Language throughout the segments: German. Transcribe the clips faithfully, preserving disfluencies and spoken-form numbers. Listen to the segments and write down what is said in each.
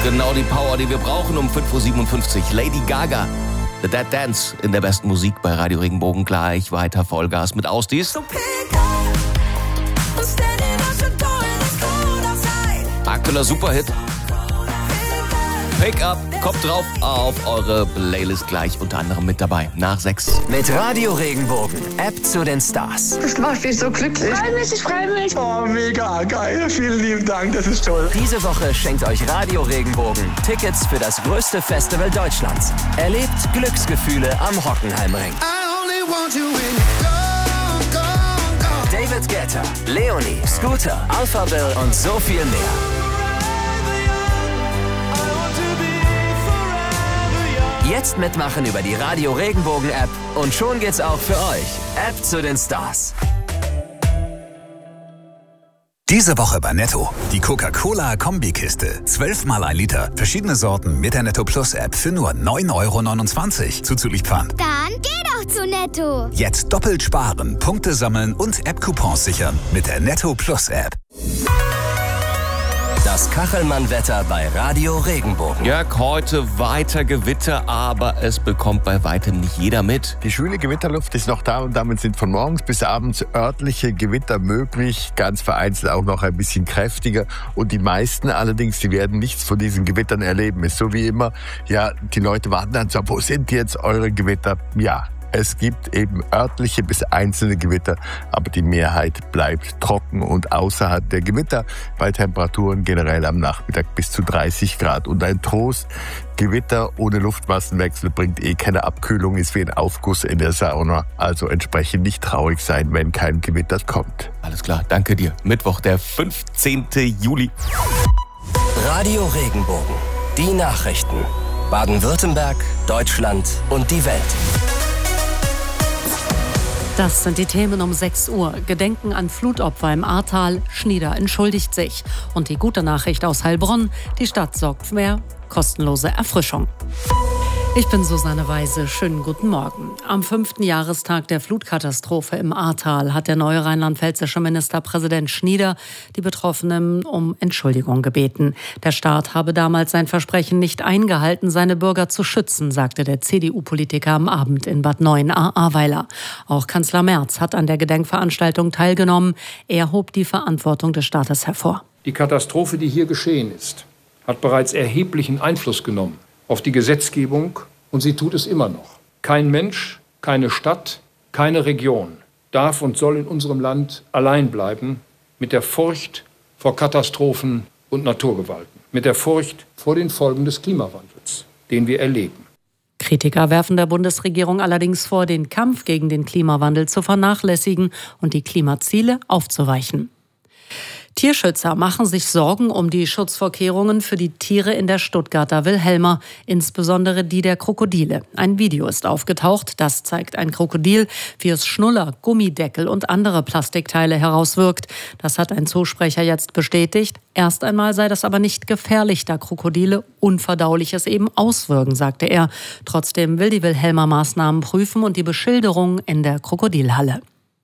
Genau die Power, die wir brauchen um fünf Uhr siebenundfünfzig. Lady Gaga, The Dead Dance in der besten Musik bei Radio Regenbogen. Gleich weiter Vollgas mit Ausdies. Aktueller Superhit. Pick Up, kommt drauf auf eure Playlist gleich unter anderem mit dabei. Nach sechs. Mit Radio Regenbogen, App zu den Stars. Das macht mich so glücklich. Freue mich, ich freue mich. Oh, mega geil. Vielen lieben Dank, das ist toll. Diese Woche schenkt euch Radio Regenbogen Tickets für das größte Festival Deutschlands. Erlebt Glücksgefühle am Hockenheimring. David Guetta, Leonie, Scooter, Alpha Bill und so viel mehr. Jetzt mitmachen über die Radio Regenbogen App und schon geht's auch für euch. App zu den Stars. Diese Woche bei Netto. Die Coca-Cola Kombikiste. Zwölfmal ein Liter. Verschiedene Sorten mit der Netto Plus App für nur neun Euro neunundzwanzig. Zuzüglich Pfand. Dann geh doch zu Netto. Jetzt doppelt sparen, Punkte sammeln und App-Coupons sichern mit der Netto Plus App. Das Kachelmann-Wetter bei Radio Regenbogen. Jörg, heute weiter Gewitter, aber es bekommt bei weitem nicht jeder mit. Die schwüle Gewitterluft ist noch da und damit sind von morgens bis abends örtliche Gewitter möglich, ganz vereinzelt auch noch ein bisschen kräftiger. Und die meisten allerdings, die werden nichts von diesen Gewittern erleben. Ist so wie immer, ja, die Leute warten dann so, wo sind jetzt eure Gewitter? Ja, es gibt eben örtliche bis einzelne Gewitter, aber die Mehrheit bleibt trocken und außerhalb der Gewitter bei Temperaturen generell am Nachmittag bis zu dreißig Grad. Und ein Trost, Gewitter ohne Luftmassenwechsel bringt eh keine Abkühlung, ist wie ein Aufguss in der Sauna. Also entsprechend nicht traurig sein, wenn kein Gewitter kommt. Alles klar, danke dir. Mittwoch, der fünfzehnten Juli. Radio Regenbogen. Die Nachrichten. Baden-Württemberg, Deutschland und die Welt. Das sind die Themen um sechs Uhr. Gedenken an Flutopfer im Ahrtal. Schnieder entschuldigt sich. Und die gute Nachricht aus Heilbronn. Die Stadt sorgt für mehr kostenlose Erfrischung. Ich bin Susanne Weise. Schönen guten Morgen. Am fünften Jahrestag der Flutkatastrophe im Ahrtal hat der neue rheinland-pfälzische Ministerpräsident Schnieder die Betroffenen um Entschuldigung gebeten. Der Staat habe damals sein Versprechen nicht eingehalten, seine Bürger zu schützen, sagte der C D U-Politiker am Abend in Bad Neuenahr-Ahrweiler. Auch Kanzler Merz hat an der Gedenkveranstaltung teilgenommen. Er hob die Verantwortung des Staates hervor. Die Katastrophe, die hier geschehen ist, hat bereits erheblichen Einfluss genommen auf die Gesetzgebung und sie tut es immer noch. Kein Mensch, keine Stadt, keine Region darf und soll in unserem Land allein bleiben mit der Furcht vor Katastrophen und Naturgewalten, mit der Furcht vor den Folgen des Klimawandels, den wir erleben. Kritiker werfen der Bundesregierung allerdings vor, den Kampf gegen den Klimawandel zu vernachlässigen und die Klimaziele aufzuweichen. Tierschützer machen sich Sorgen um die Schutzvorkehrungen für die Tiere in der Stuttgarter Wilhelma, insbesondere die der Krokodile. Ein Video ist aufgetaucht, das zeigt ein Krokodil, wie es Schnuller, Gummideckel und andere Plastikteile herauswirkt. Das hat ein Zoosprecher jetzt bestätigt. Erst einmal sei das aber nicht gefährlich, da Krokodile Unverdauliches eben auswirken, sagte er. Trotzdem will die Wilhelma Maßnahmen prüfen und die Beschilderung in der Krokodilhalle.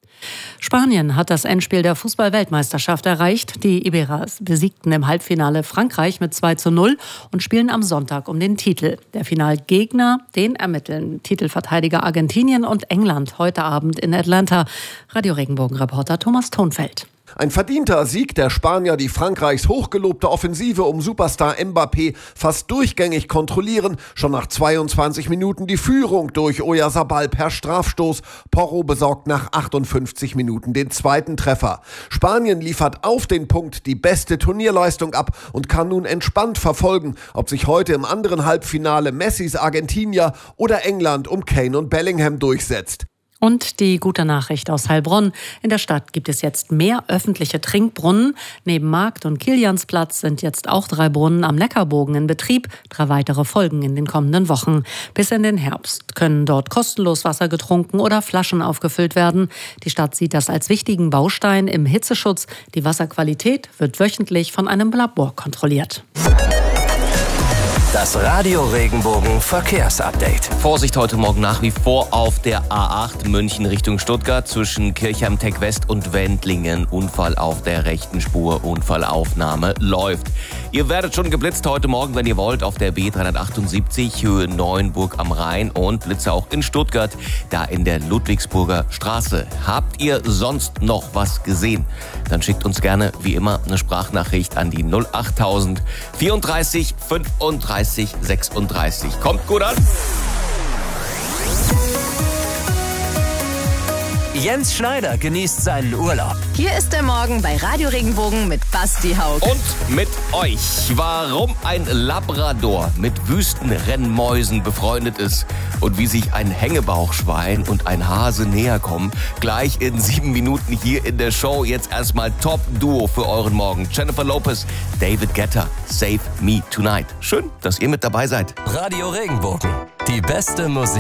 Spanien hat das Endspiel der Fußball-Weltmeisterschaft erreicht. Die Iberas besiegten im Halbfinale Frankreich mit zwei zu null und spielen am Sonntag um den Titel. Der Finalgegner, den ermitteln Titelverteidiger Argentinien und England heute Abend in Atlanta. Radio Regenbogen-Reporter Thomas Thonfeld. Ein verdienter Sieg der Spanier, die Frankreichs hochgelobte Offensive um Superstar Mbappé fast durchgängig kontrollieren. Schon nach zweiundzwanzig Minuten die Führung durch Oyarzabal per Strafstoß. Porro besorgt nach achtundfünfzig Minuten den zweiten Treffer. Spanien liefert auf den Punkt die beste Turnierleistung ab und kann nun entspannt verfolgen, ob sich heute im anderen Halbfinale Messis Argentinier oder England um Kane und Bellingham durchsetzt. Und die gute Nachricht aus Heilbronn. In der Stadt gibt es jetzt mehr öffentliche Trinkbrunnen. Neben Markt- und Kiliansplatz sind jetzt auch drei Brunnen am Neckarbogen in Betrieb. Drei weitere folgen in den kommenden Wochen. Bis in den Herbst können dort kostenlos Wasser getrunken oder Flaschen aufgefüllt werden. Die Stadt sieht das als wichtigen Baustein im Hitzeschutz. Die Wasserqualität wird wöchentlich von einem Labor kontrolliert. Das Radio Regenbogen Verkehrsupdate. Vorsicht heute Morgen nach wie vor auf der A acht München Richtung Stuttgart zwischen Kirchheim-Tech West und Wendlingen. Unfall auf der rechten Spur, Unfallaufnahme läuft. Ihr werdet schon geblitzt heute Morgen, wenn ihr wollt, auf der B dreihundertachtundsiebzig Höhe Neuenburg am Rhein und Blitze auch in Stuttgart, da in der Ludwigsburger Straße. Habt ihr sonst noch was gesehen? Dann schickt uns gerne, wie immer, eine Sprachnachricht an die null achttausend vierunddreißig fünfunddreißig sechsunddreißig. Kommt gut an! Jens Schneider genießt seinen Urlaub. Hier ist der Morgen bei Radio Regenbogen mit Basti Haug. Und mit euch. Warum ein Labrador mit Wüstenrennmäusen befreundet ist und wie sich ein Hängebauchschwein und ein Hase näher kommen, gleich in sieben Minuten hier in der Show. Jetzt erstmal Top-Duo für euren Morgen. Jennifer Lopez, David Guetta, Save Me Tonight. Schön, dass ihr mit dabei seid. Radio Regenbogen, die beste Musik.